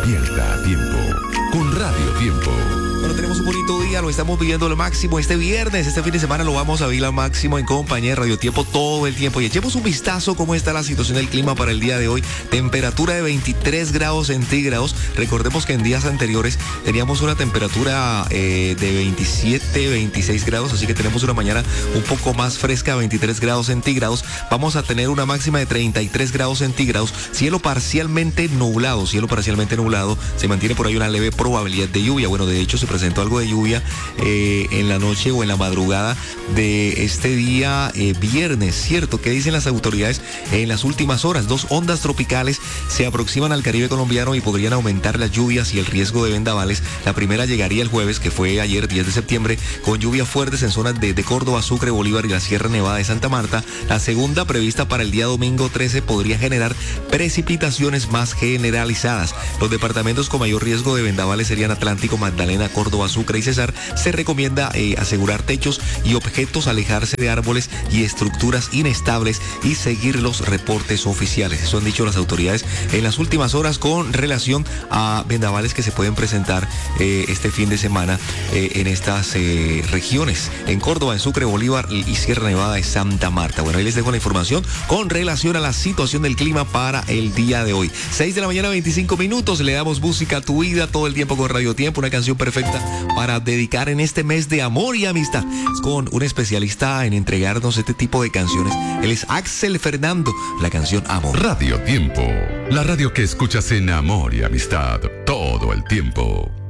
Despierta a tiempo con Radio Tiempo. Bueno, tenemos un bonito día, lo estamos viviendo al máximo este viernes. Este fin de semana lo vamos a vivir al máximo en compañía de Radio Tiempo todo el tiempo. Y echemos un vistazo cómo está la situación del clima para el día de hoy. Temperatura de 23 grados centígrados. Recordemos que en días anteriores teníamos una temperatura de 27, 26 grados, así que tenemos una mañana un poco más fresca, 23 grados centígrados. Vamos a tener una máxima de 33 grados centígrados. Cielo parcialmente nublado. Se mantiene por ahí una leve probabilidad de lluvia. Bueno, de hecho se presentó algo de lluvia en la noche o en la madrugada de este día viernes, ¿cierto? ¿Qué dicen las autoridades en las últimas horas? 2 ondas tropicales se aproximan al Caribe colombiano y podrían aumentar las lluvias y el riesgo de vendavales. La primera llegaría el jueves, que fue ayer 10 de septiembre, con lluvias fuertes en zonas de Córdoba, Sucre, Bolívar y la Sierra Nevada de Santa Marta. La segunda, prevista para el día domingo 13, podría generar precipitaciones más generalizadas. Los departamentos con mayor riesgo de vendavales serían Atlántico, Magdalena, Córdoba, Sucre y Cesar. Se recomienda asegurar techos y objetos, alejarse de árboles y estructuras inestables y seguir los reportes oficiales. Eso han dicho las autoridades en las últimas horas con relación a vendavales que se pueden presentar este fin de semana en estas regiones, en Córdoba, en Sucre, Bolívar y Sierra Nevada de Santa Marta. Bueno, ahí les dejo la información con relación a la situación del clima para el día de hoy. 6 de la mañana, 25 minutos. Le damos música a tu vida todo el tiempo con Radio Tiempo, una canción perfecta para dedicar en este mes de amor y amistad, con un especialista en entregarnos este tipo de canciones. Él es Axel Fernando, la canción Amor. Radio Tiempo, la radio que escuchas en amor y amistad todo el tiempo.